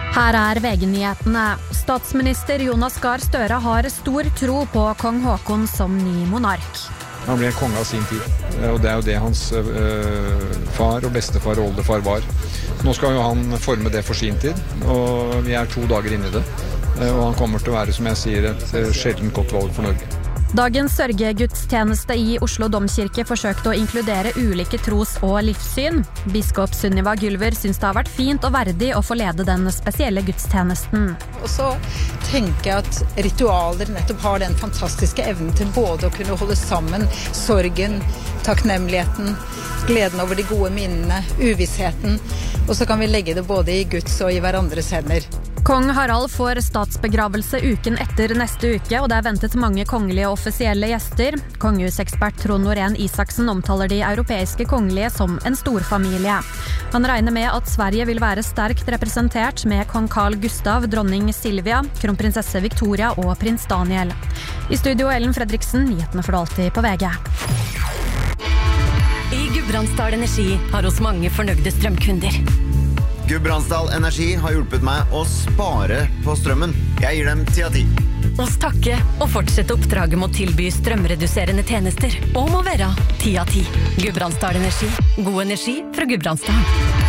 Her VG-nyhetene. Statsminister Jonas Gahr Støre har stor tro på kong Haakon som ny monark. Han ble en konge av sin tid, og det jo det hans far og bestefar og oldefar var. Nå skal jo han forme det for sin tid, og vi 2 dager inne i det. Og han kommer til å være, som jeg sier, et sjeldent godt valg for Norge. Dagens sørgegudstjeneste i Oslo Domkirke forsøkte å inkludere ulike tros- og livssyn. Biskop Sunniva Gylver synes det har vært fint og verdig å få lede den spesielle gudstjenesten. Og så tenker jeg at ritualer nettopp har den fantastiske evnen til både å kunne holde sammen sorgen, takknemligheten, gleden over de gode minnene, uvissheten, og så kan vi legge det både i Guds og i hverandres hender. Kong Harald får statsbegravelse uken etter neste uke, og det ventet mange kongelige og offisielle gjester. Kongehusekspert Trond Norén Isaksen omtaler de europeiske kongelige som en storfamilie. Han regner med at Sverige vil være sterkt representert med kong Carl Gustav, dronning Silvia, kronprinsesse Victoria og prins Daniel. I studio Ellen Fredriksen, nyhetene for alltid på VG. I Gudbrandsdal Energi har oss mange fornøyde strømkunder. Gudbrandsdal Energi har hjulpet meg å spare på strømmen. Jeg gir dem 10 av 10. Oss takke og fortsette oppdraget med å tilby strømreduserende tjenester og må være 10 av 10. Gudbrandsdal Energi. God energi fra Gudbrandsdal.